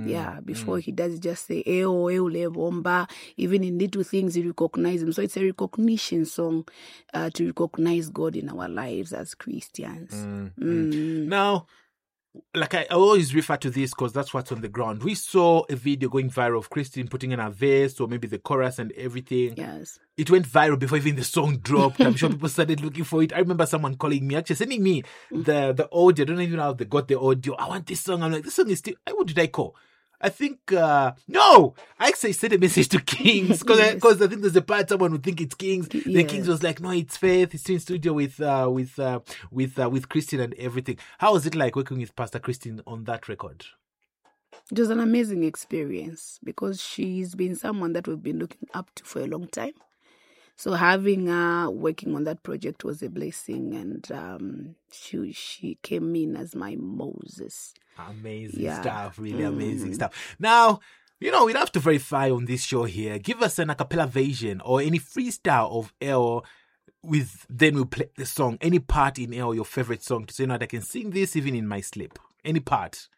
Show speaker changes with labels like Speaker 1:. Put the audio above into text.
Speaker 1: Yeah, before he does just say, Eo, Eule, Bomba. Even in little things, you recognize him. So it's a recognition song to recognize God in our lives as Christians.
Speaker 2: Now, like I always refer to this because that's what's on the ground. We saw a video going viral of Christine putting in a verse or maybe the chorus and everything.
Speaker 1: Yes.
Speaker 2: It went viral before even the song dropped. I'm sure people started looking for it. I remember someone calling me, actually sending me the audio. I don't even know how they got the audio. I want this song. I'm like, this song is still, what did I call? I think, no, I actually sent a message to Kings because I think there's a part someone would think it's Kings.
Speaker 1: Yes.
Speaker 2: The Kings was like, no, it's Faith. It's in studio with Christine and everything. How was it like working with Pastor Christine on that record?
Speaker 1: It was an amazing experience because she's been someone that we've been looking up to for a long time. So having her working on that project was a blessing, and she came in as my Moses.
Speaker 2: Amazing stuff, really amazing stuff. Now, we'd have to verify on this show here. Give us an a cappella version or any freestyle of Eo. Then we'll play the song. Any part in Eo, your favorite song, to say, I can sing this even in my sleep. Any part.